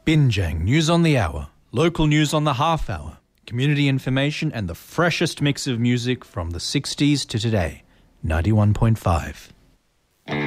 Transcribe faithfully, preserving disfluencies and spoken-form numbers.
Binjang News on the Hour, local news on the half hour, community information and the freshest mix of music from the sixties to today. ninety-one point five.